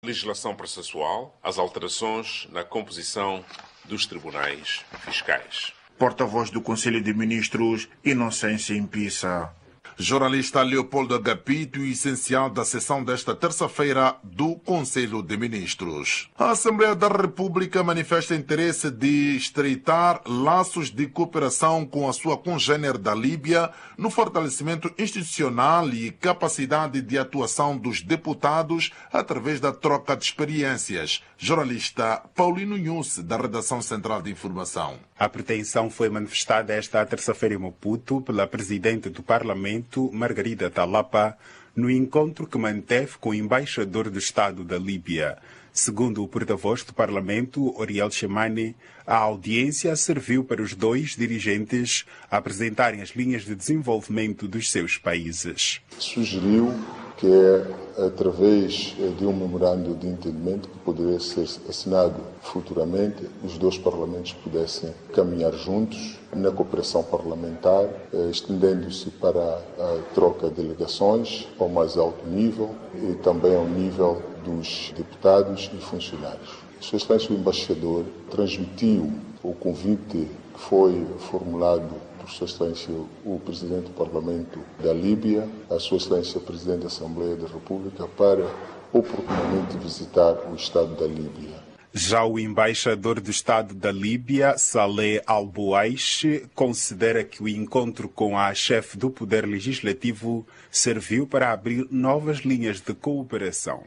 Legislação processual, as alterações na composição dos tribunais fiscais. Porta-voz do Conselho de Ministros, Inocência Impissa. Jornalista Leopoldo Agapito, essencial da sessão desta terça-feira do Conselho de Ministros. A Assembleia da República manifesta interesse de estreitar laços de cooperação com a sua congênere da Líbia no fortalecimento institucional e capacidade de atuação dos deputados através da troca de experiências. Jornalista Paulino Nunes, da Redação Central de Informação. A pretensão foi manifestada esta terça-feira em Maputo pela Presidente do Parlamento, Margarida Talapa, no encontro que manteve com o embaixador do Estado da Líbia. Segundo o porta-voz do Parlamento, Oriel Chemane, a audiência serviu para os dois dirigentes apresentarem as linhas de desenvolvimento dos seus países. Sugeriu que é através de um memorando de entendimento que poderia ser assinado futuramente, os dois parlamentos pudessem caminhar juntos na cooperação parlamentar, estendendo-se para a troca de delegações ao mais alto nível e também ao nível dos deputados e funcionários. Sua Excelência o Embaixador transmitiu o convite que foi formulado por Sua Excelência o Presidente do Parlamento da Líbia, a Sua Excelência o Presidente da Assembleia da República, para oportunamente visitar o Estado da Líbia. Já o embaixador do Estado da Líbia, Saleh Al-Buaish, considera que o encontro com a chefe do Poder Legislativo serviu para abrir novas linhas de cooperação.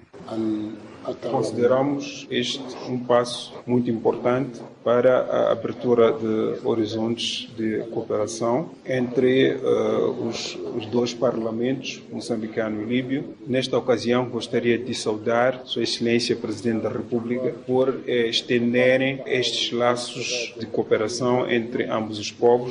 Consideramos este um passo muito importante para a abertura de horizontes de cooperação entre os dois parlamentos, moçambicano e líbio. Nesta ocasião, gostaria de saudar Sua Excelência Presidente da República por estenderem estes laços de cooperação entre ambos os povos.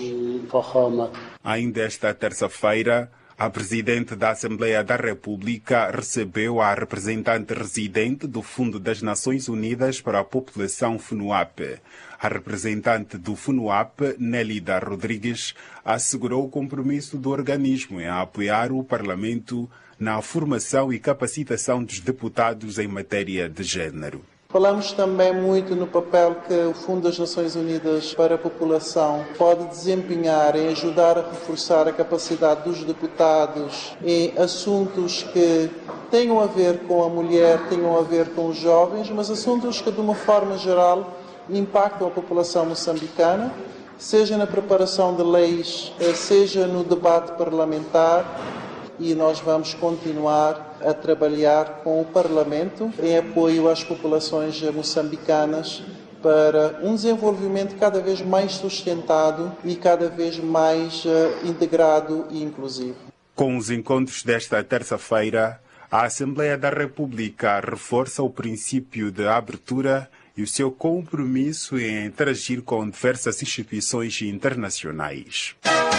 Ainda esta terça-feira, a Presidente da Assembleia da República recebeu a representante residente do Fundo das Nações Unidas para a População FUNUAP. A representante do FUNUAP, Nélida Rodrigues, assegurou o compromisso do organismo em apoiar o Parlamento na formação e capacitação dos deputados em matéria de género. Falamos também muito no papel que o Fundo das Nações Unidas para a População pode desempenhar em ajudar a reforçar a capacidade dos deputados em assuntos que tenham a ver com a mulher, tenham a ver com os jovens, mas assuntos que, de uma forma geral, impactam a população moçambicana, seja na preparação de leis, seja no debate parlamentar. E nós vamos continuar a trabalhar com o Parlamento em apoio às populações moçambicanas para um desenvolvimento cada vez mais sustentado e cada vez mais integrado e inclusivo. Com os encontros desta terça-feira, a Assembleia da República reforça o princípio de abertura e o seu compromisso em interagir com diversas instituições internacionais.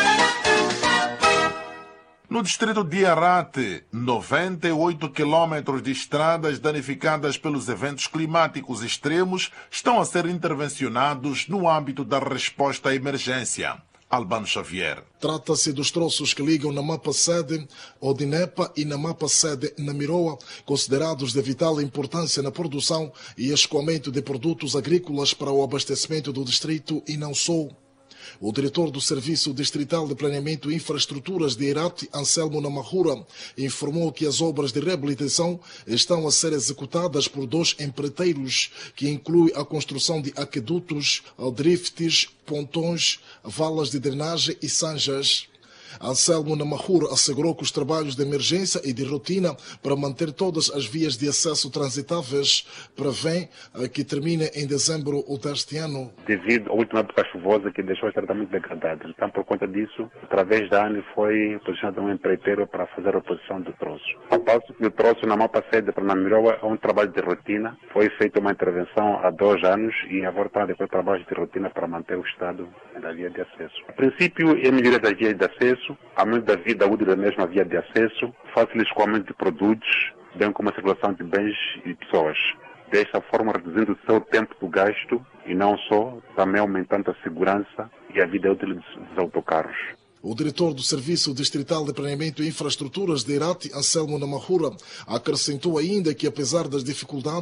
No distrito de Arate, 98 quilômetros de estradas danificadas pelos eventos climáticos extremos estão a ser intervencionados no âmbito da resposta à emergência. Albano Xavier. Trata-se dos troços que ligam na Mapa-Sede, Odinepa e na Mapa-Sede Namiroa, considerados de vital importância na produção e escoamento de produtos agrícolas para o abastecimento do distrito e não só. O diretor do Serviço Distrital de Planeamento e Infraestruturas de Irate, Anselmo Namahura, informou que as obras de reabilitação estão a ser executadas por 2 empreiteiros, que inclui a construção de aquedutos, drifts, pontões, valas de drenagem e sanjas. Anselmo Namahura assegurou que os trabalhos de emergência e de rotina para manter todas as vias de acesso transitáveis prevêem que termine em dezembro deste ano. Devido à última época chuvosa que deixou os tratamentos degradados. Então, por conta disso, através da ANE foi posicionado um empreiteiro para fazer a reposição do troço. Ao passo que o troço na Mapa-Sede para Namiroa é um trabalho de rotina. Foi feita uma intervenção há 2 anos e agora está depois trabalho de rotina para manter o estado da via de acesso. A princípio, é a melhoria das vias de acesso, aumento da vida útil da mesma via de acesso, fácil escoamento de produtos, bem como a circulação de bens e pessoas. Desta forma, reduzindo o seu tempo do gasto e não só, também aumentando a segurança e a vida útil dos autocarros. O diretor do Serviço Distrital de Planeamento e Infraestruturas de Irati, Anselmo Namahura, acrescentou ainda que, apesar das dificuldades